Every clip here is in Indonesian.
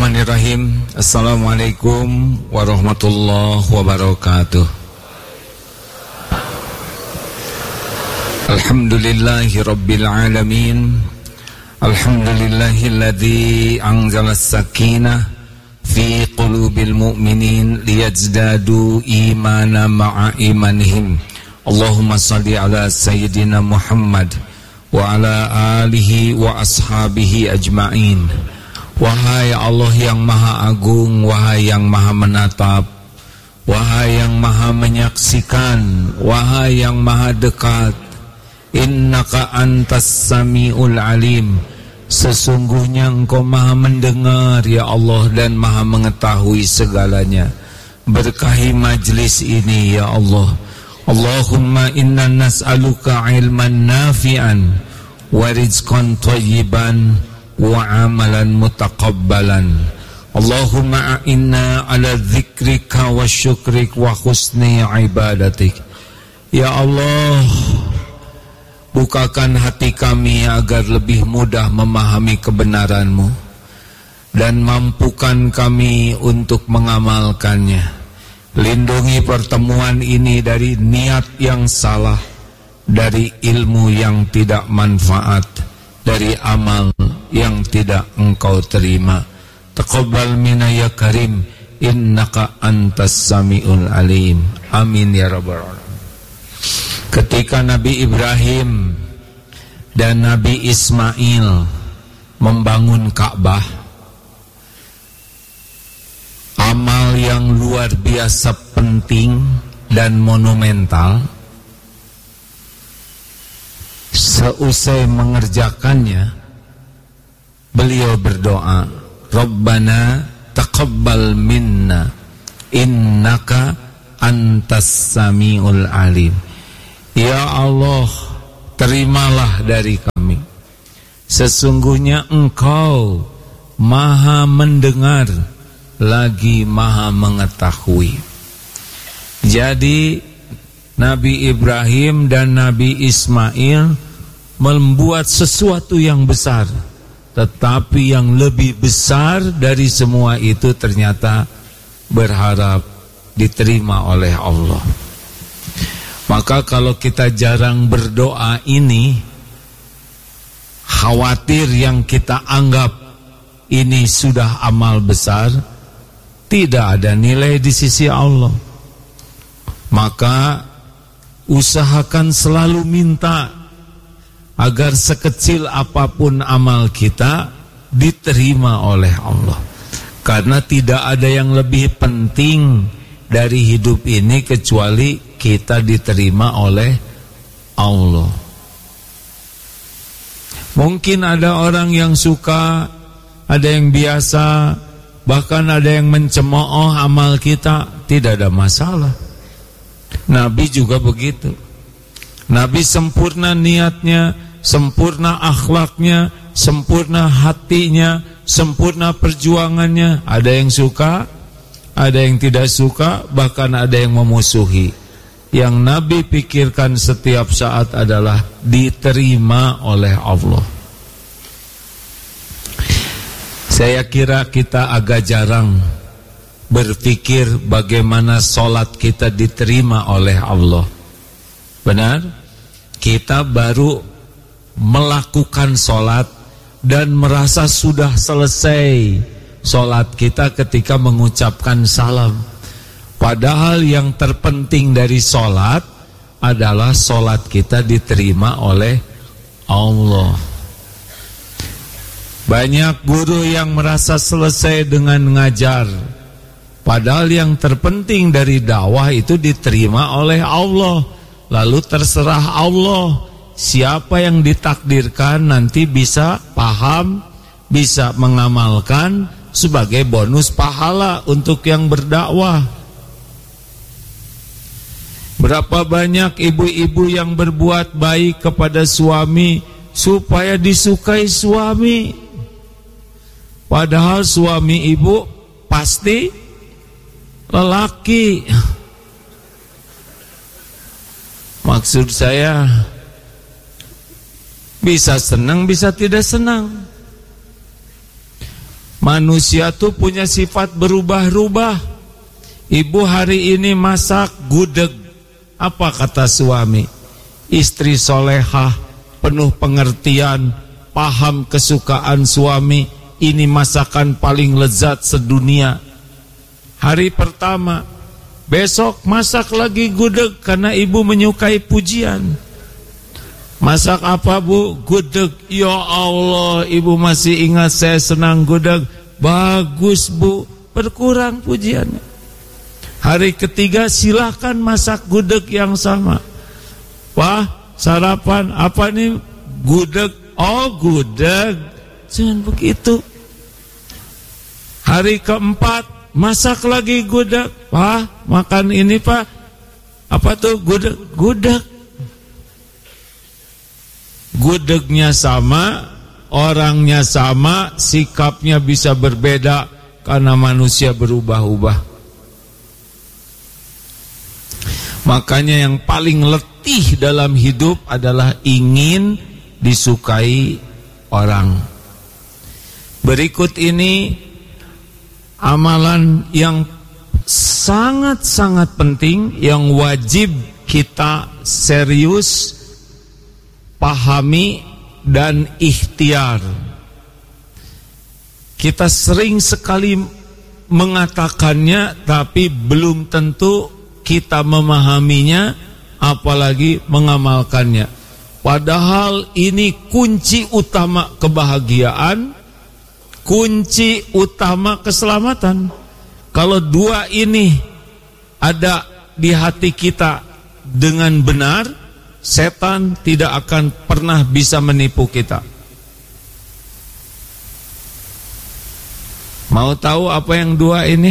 Bismillahirrahmanirrahim. Assalamualaikum warahmatullahi wabarakatuh. Alhamdulillahi rabbil alamin. Alhamdulillahilladzi anzala as-sakinah fi qulubil mu'minin liyazdadu imana ma'a imanihim. Allahumma salli ala sayyidina Muhammad wa ala alihi wa ashabihi ajma'in. Wahai Allah yang maha agung, wahai yang maha menatap, wahai yang maha menyaksikan, wahai yang maha dekat, innaka antas sami'ul alim. Sesungguhnya engkau maha mendengar ya Allah dan maha mengetahui segalanya. Berkahi majlis ini ya Allah. Allahumma inna nas'aluka ilman nafi'an wa rizqan thayyiban wa amalan mutaqabbalan. Allahumma a'inna ala dzikrika wa syukrik wa husni ibadatik. Ya Allah, bukakan hati kami agar lebih mudah memahami kebenaran-Mu dan mampukan kami untuk mengamalkannya. Lindungi pertemuan ini dari niat yang salah, dari ilmu yang tidak manfaat, dari amal yang tidak engkau terima. Taqabbal minna ya karim, innaka antas sami'ul alim. Amin ya rabbal alamin. Ketika Nabi Ibrahim dan Nabi Ismail membangun Ka'bah, amal yang luar biasa penting dan monumental, seusai mengerjakannya, beliau berdoa, Rabbana taqabbal minna innaka antas sami'ul alim. Ya Allah, terimalah dari kami, sesungguhnya engkau maha mendengar lagi maha mengetahui. Jadi Nabi Ibrahim dan Nabi Ismail membuat sesuatu yang besar, tetapi yang lebih besar dari semua itu ternyata berharap diterima oleh Allah. Maka kalau kita jarang berdoa ini, khawatir yang kita anggap ini sudah amal besar, tidak ada nilai di sisi Allah. Maka usahakan selalu minta agar sekecil apapun amal kita diterima oleh Allah. Karena tidak ada yang lebih penting dari hidup ini kecuali kita diterima oleh Allah. Mungkin ada orang yang suka, ada yang biasa, bahkan ada yang mencemooh amal kita, tidak ada masalah. Nabi juga begitu. Nabi sempurna niatnya, sempurna akhlaknya, sempurna hatinya, sempurna perjuangannya. Ada yang suka, ada yang tidak suka, bahkan ada yang memusuhi. Yang Nabi pikirkan setiap saat adalah diterima oleh Allah. Saya kira kita agak jarang berpikir bagaimana sholat kita diterima oleh Allah. Benar? Kita baru melakukan sholat dan merasa sudah selesai sholat kita ketika mengucapkan salam. Padahal yang terpenting dari sholat adalah sholat kita diterima oleh Allah. Banyak guru yang merasa selesai dengan ngajar, padahal yang terpenting dari dakwah itu diterima oleh Allah. Lalu terserah Allah, siapa yang ditakdirkan nanti bisa paham, bisa mengamalkan sebagai bonus pahala untuk yang berdakwah. Berapa banyak ibu-ibu yang berbuat baik kepada suami supaya disukai suami, padahal suami ibu pasti lelaki. Maksud saya, bisa senang bisa tidak senang. Manusia tuh punya sifat berubah-ubah. Ibu hari ini masak gudeg. Apa kata suami? Istri solehah, penuh pengertian, paham kesukaan suami. Ini masakan paling lezat sedunia. Hari pertama, besok masak lagi gudeg karena ibu menyukai pujian. Masak apa bu? Gudeg. Ya Allah, ibu masih ingat saya senang gudeg. Bagus bu, berkurang pujiannya. Hari ketiga silahkan masak gudeg yang sama. Wah, sarapan apa nih? Gudeg. Oh gudeg. Jangan begitu. Hari keempat masak lagi gudeg. Pak, makan ini pak. Apa tuh gudeg? Gudeg. Gudegnya sama, orangnya sama, sikapnya bisa berbeda karena manusia berubah-ubah. Makanya yang paling letih dalam hidup adalah ingin disukai orang. Berikut ini amalan yang sangat-sangat penting yang wajib kita serius pahami dan ikhtiar. Kita sering sekali mengatakannya tapi belum tentu kita memahaminya, apalagi mengamalkannya. Padahal ini kunci utama kebahagiaan, kunci utama keselamatan. Kalau dua ini ada di hati kita dengan benar, setan tidak akan pernah bisa menipu kita. Mau tahu apa yang dua ini?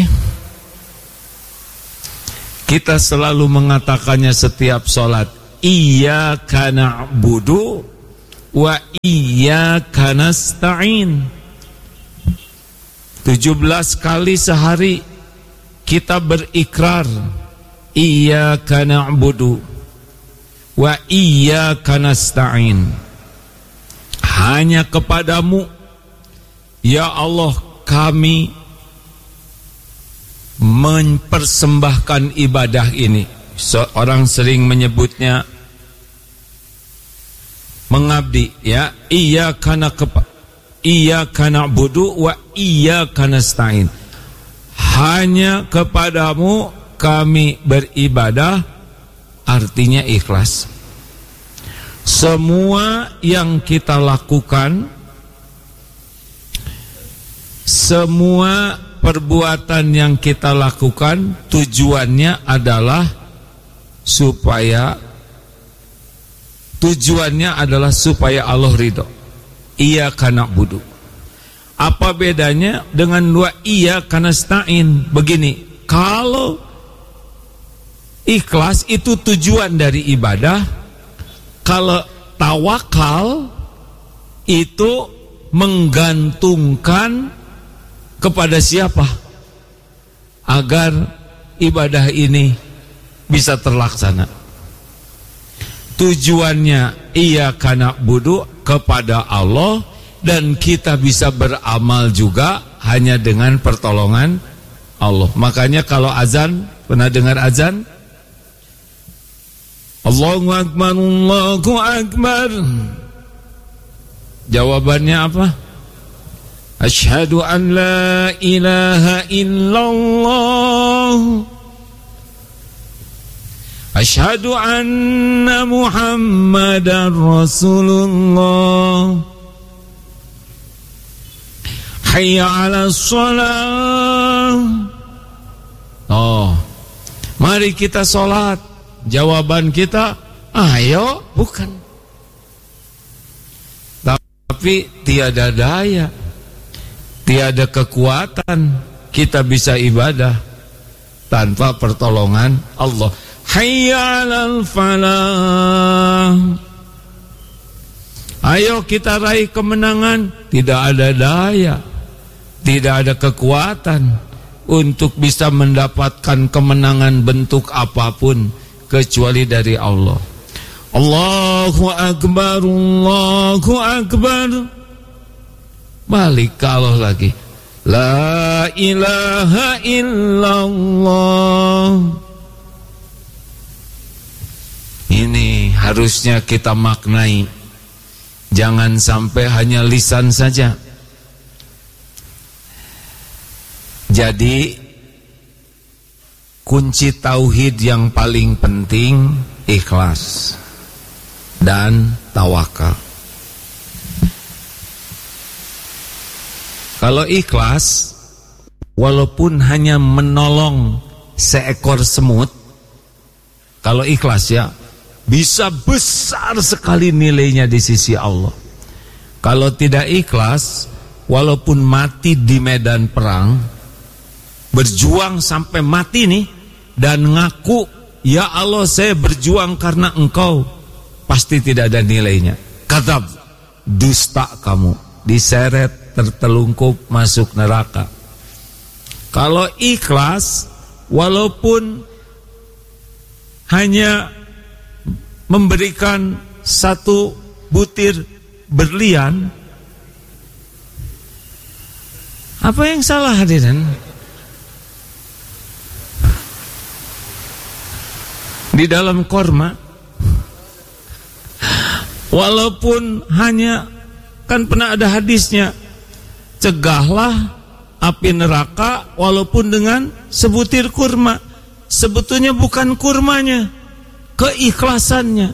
Kita selalu mengatakannya setiap sholat. Iyyaka na'budu wa iyyaka nasta'in. 17 kali sehari kita berikrar Iyyaka na'budu wa iyyaka nasta'in. Hanya kepadamu ya Allah kami mempersembahkan ibadah ini. Seorang sering menyebutnya mengabdi, ya. Iyyaka na'budu wa iyyaka nasta'in. Hanya kepadamu kami beribadah, artinya ikhlas. Semua yang kita lakukan, semua perbuatan yang kita lakukan tujuannya adalah supaya Allah ridho. Iyyaka na'budu. Apa bedanya dengan wa iyyaka nasta'in? Begini, kalau ikhlas itu tujuan dari ibadah, kalau tawakal itu menggantungkan kepada siapa agar ibadah ini bisa terlaksana. Tujuannya iyyaka na'budu kepada Allah, dan kita bisa beramal juga hanya dengan pertolongan Allah. Makanya kalau azan, pernah dengar azan? Allahu Akbar, Allahu Akbar. Jawabannya apa? Asyhadu an la ilaha illallah, asyhadu anna Muhammadar Rasulullah, hayya 'alas shalah. Oh, mari kita sholat. Jawaban kita, ayo, bukan. Tapi tiada daya, tiada kekuatan kita bisa ibadah tanpa pertolongan Allah. Hayya 'alal falah. Ayo kita raih kemenangan. Tidak ada daya, tidak ada kekuatan untuk bisa mendapatkan kemenangan bentuk apapun kecuali dari Allah. Allahu Akbar, Allahu Akbar. Balik ke Allah lagi. La ilaha illallah. Ini harusnya kita maknai. Jangan sampai hanya lisan saja. Jadi kunci tauhid yang paling penting ikhlas dan tawakal. Kalau ikhlas, walaupun hanya menolong seekor semut, kalau ikhlas ya, bisa besar sekali nilainya di sisi Allah. Kalau tidak ikhlas, walaupun mati di medan perang, berjuang sampai mati nih, dan ngaku, ya Allah saya berjuang karena engkau, pasti tidak ada nilainya. Kadzab, dusta kamu, diseret, tertelungkup, masuk neraka. Kalau ikhlas, walaupun hanya memberikan satu butir berlian, apa yang salah hadirin? Di dalam korma, walaupun hanya, kan pernah ada hadisnya, cegahlah api neraka walaupun dengan sebutir kurma. Sebetulnya bukan kurmanya, keikhlasannya.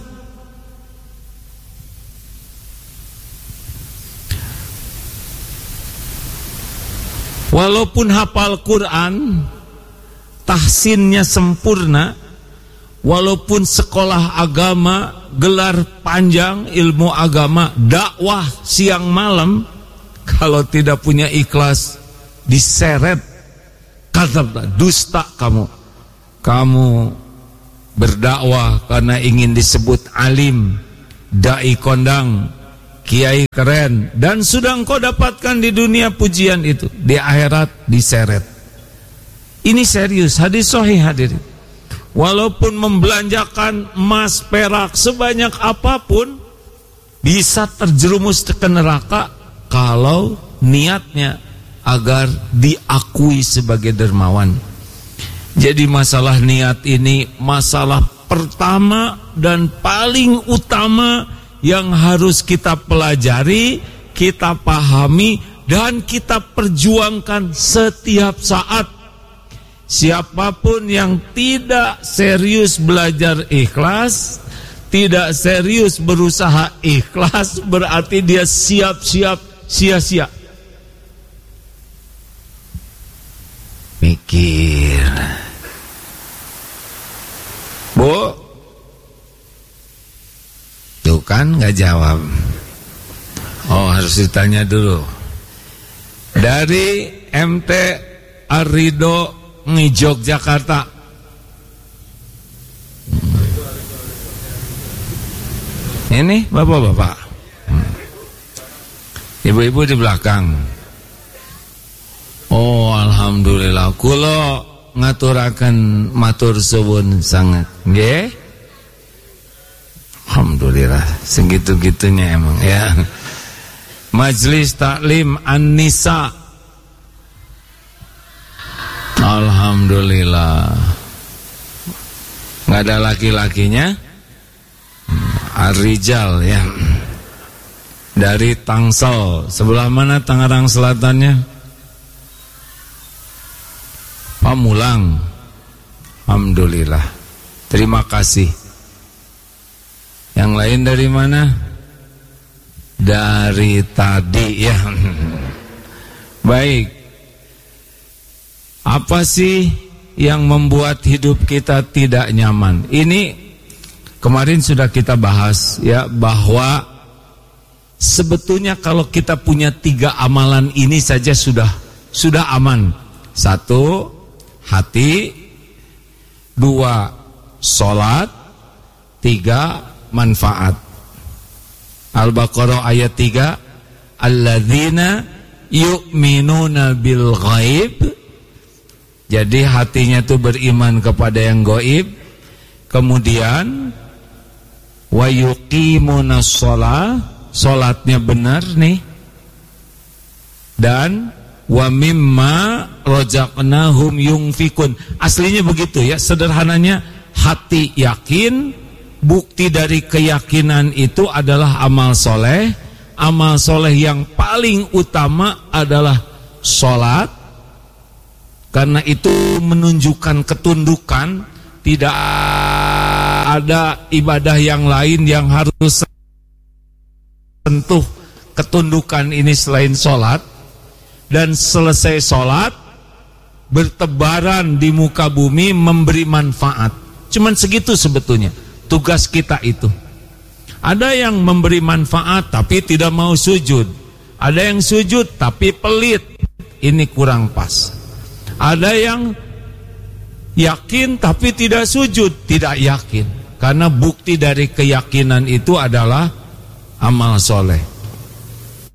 Walaupun hafal Quran, tahsinnya sempurna, walaupun sekolah agama, gelar panjang ilmu agama, dakwah siang malam, kalau tidak punya ikhlas, diseret, kadzab, dusta kamu. Kamu berdakwah karena ingin disebut alim, dai kondang, kiai keren, dan sudah engkau dapatkan di dunia pujian itu, di akhirat diseret. Ini serius, hadis sahih hadirin. Walaupun membelanjakan emas perak sebanyak apapun, bisa terjerumus ke neraka kalau niatnya agar diakui sebagai dermawan. Jadi masalah niat ini masalah pertama dan paling utama yang harus kita pelajari, kita pahami, dan kita perjuangkan setiap saat. Siapapun yang tidak serius belajar ikhlas, tidak serius berusaha ikhlas, berarti dia siap-siap sia-sia. Mikir, Bu, tuh kan gak jawab. Oh, harus ditanya dulu. Dari MT Arido Ngijog Jakarta. Ini bapak-bapak, ibu-ibu di belakang. Oh, alhamdulillah. Kulo ngaturaken matur suwun sangat. Nggih. Alhamdulillah, segitu-gitunya emang ya. Majelis Taklim An-Nisa. Alhamdulillah. Nggak ada laki-lakinya. Ar-Rijal ya. Dari Tangsel. Sebelah mana Tangerang Selatannya? Pamulang. Alhamdulillah. Terima kasih. Yang lain dari mana? Dari tadi ya. Baik. Apa sih yang membuat hidup kita tidak nyaman? Ini kemarin sudah kita bahas ya, bahwa sebetulnya kalau kita punya 3 amalan ini saja sudah aman. 1, hati. 2, sholat. 3, manfaat. Al-Baqarah ayat 3, alladzina yu'minuna bil ghaib. Jadi hatinya itu beriman kepada yang gaib. Kemudian wa yuqimunas shalah, salatnya benar nih. Dan wa mimma razaqnahum yunfikun. Aslinya begitu ya, sederhananya hati yakin, bukti dari keyakinan itu adalah amal soleh. Amal soleh yang paling utama adalah sholat, karena itu menunjukkan ketundukan. Tidak ada ibadah yang lain yang harus sentuh ketundukan ini selain sholat. Dan selesai sholat, bertebaran di muka bumi memberi manfaat. Cuman segitu sebetulnya tugas kita itu. Ada yang memberi manfaat tapi tidak mau sujud. Ada yang sujud tapi pelit. Ini kurang pas. Ada yang yakin tapi tidak sujud, tidak yakin. Karena bukti dari keyakinan itu adalah amal soleh.